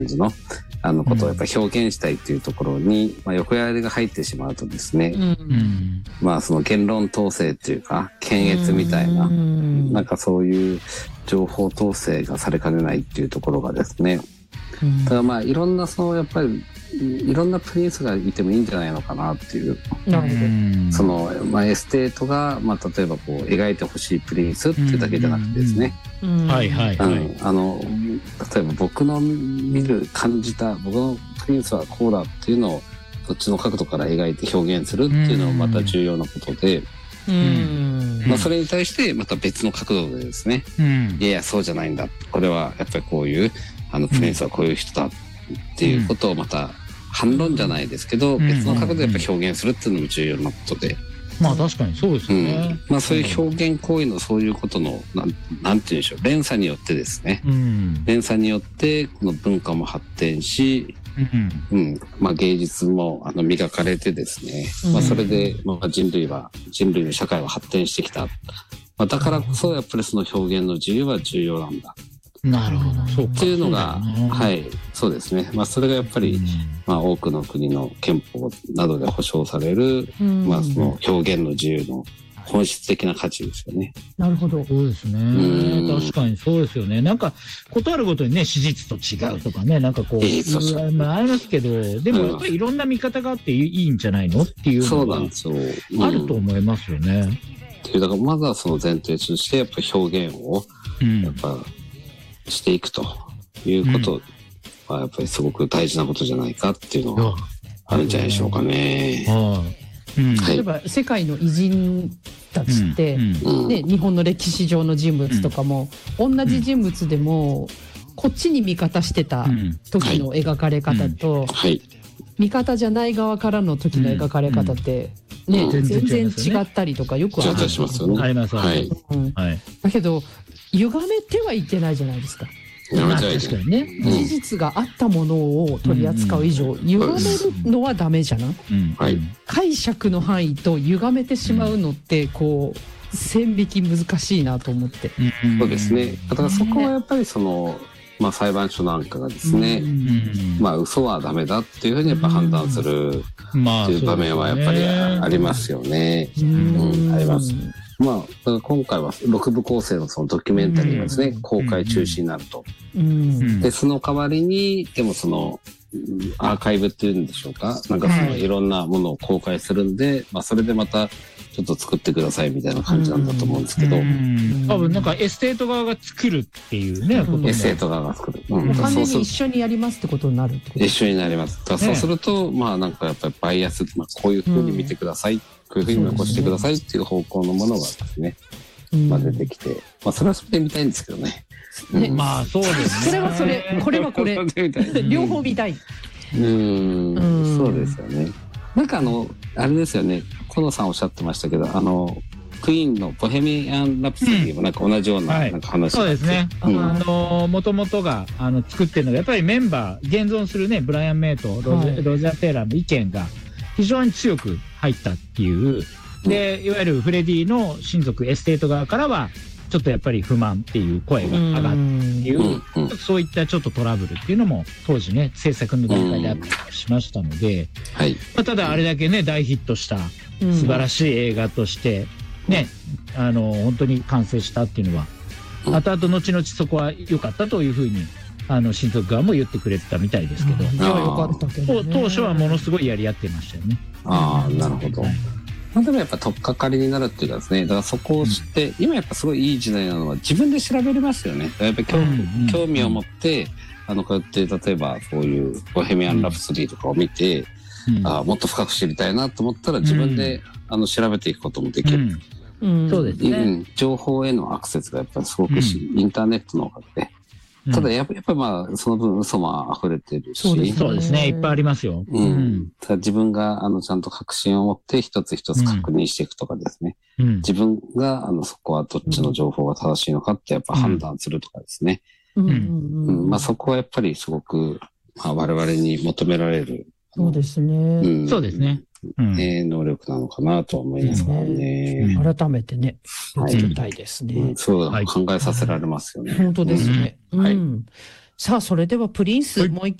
じのことをやっぱり表現したいっていうところに、横やりが入ってしまうとですね、その言論統制っていうか検閲みたいな、なんかそういう情報統制がされかねないっていうところがですね、ただいろんなやっぱりいろんなプリンスがいてもいいんじゃないのかなっていう。エステートが、例えばこう描いてほしいプリンスっていうだけじゃなくてですね、例えば僕の感じた僕のプリンスはこうだっていうのをそっちの角度から描いて表現するっていうのもまた重要なことで、それに対してまた別の角度でですね、いやそうじゃないんだ、これはやっぱりこういうプリンスはこういう人だっていうことをまた反論じゃないですけど、別の角度でやっぱ表現するっていうのも重要なことで、 確かにそうですよね。 そういう表現行為のそういうことのなんて言うんでしょう、連鎖によってですね、連鎖によってこの文化も発展し、芸術も磨かれてですね、それで人類の社会は発展してきた。だからこそやっぱりその表現の自由は重要なんだ。 なるほど。そうか。 っていうのが、そうですね。それがやっぱり、多くの国の憲法などで保障される、その表現の自由の本質的な価値ですよね。 なるほど。 そうですね。確かにそうですよね。なんか、ことあるごとにね、史実と違うとかね、なんかこう、ありますけど、でもやっぱりいろんな見方があっていいんじゃないのっていうのがあると思いますよね。 だからまずはその前提として、やっぱり表現を、やっぱ、していくということはやっぱりすごく大事なことじゃないかっていうのはあるんじゃないでしょうかね。 例えば世界の偉人たちって、日本の歴史上の人物とかも、同じ人物でもこっちに味方してた時の描かれ方と、味方じゃない側からの時の描かれ方って全然違ったりとかよくあるんですよね。だけど歪めてはいけないじゃないですか。 確かにね。 事実があったものを取り扱う以上、歪めるのはダメじゃない。解釈の範囲と歪めてしまうのってこう線引き難しいなと思って。 そうですね。だからそこはやっぱり裁判所なんかがですね、嘘はダメだっていうふうにやっぱ判断するっていう場面はやっぱりありますよね。あります。今回は6部構成のそのドキュメンタリーがですね、公開中止になると。で、その代わりに、でもその、アーカイブっていうんでしょうか、なんかそのいろんなものを公開するんで、それでまたちょっと作ってくださいみたいな感じなんだと思うんですけど。 多分なんかエステート側が作るっていうね、ことエステート側が作る。 完全に一緒にやりますってことになるってこと。 一緒になります。そうすると、なんかやっぱりバイアス、こういう風に見てください。こういうふうに残してくださいっていう方向のものがですね、出てきて、それはそれで見たいんですけどね。 そうですね。 それはそれ、これはこれ、両方見たい。 そうですよね。なんかあれですよね、河野さんおっしゃってましたけど、クイーンのボヘミアン・ラプソディもなんか同じようななんか話そうですね。もともとが作ってるのがやっぱりメンバー現存するね、ブライアン・メイとロジャー・テイラーの意見が非常に強く入ったっていう。で、いわゆるフレディの親族エステート側からはちょっとやっぱり不満っていう声が上がったっていう、そういったちょっとトラブルっていうのも当時ね、制作の段階であったりしましたので、ただあれだけね、大ヒットした素晴らしい映画としてね、本当に完成したっていうのは、後々後々そこは良かったというふうに親族側も言ってくれてたみたいですけど、当初はものすごいやり合ってましたよね。 なるほど。でもやっぱ取っかかりになるっていうかですね、だからそこを知って、今やっぱすごいいい時代なのは自分で調べれますよね。やっぱり興味を持って、こうやって例えばそういうボヘミアン・ラプソディとかを見て、もっと深く知りたいなと思ったら自分で調べていくこともできる。 そうですね。 情報へのアクセスがやっぱりすごくインターネットのおかげで。ただやっぱりその分嘘も溢れてるし。 そうですね。いっぱいありますよ。 ただ自分がちゃんと確信を持って一つ一つ確認していくとかですね。自分がそこはどっちの情報が正しいのかってやっぱ判断するとかですね。そこはやっぱりすごく我々に求められる。 そうですね。 そうですね。 能力なのかなと思いますからね。 改めてね、受けたいですね。 そう考えさせられますよね。 本当ですね。 さあそれではプリンス、もう一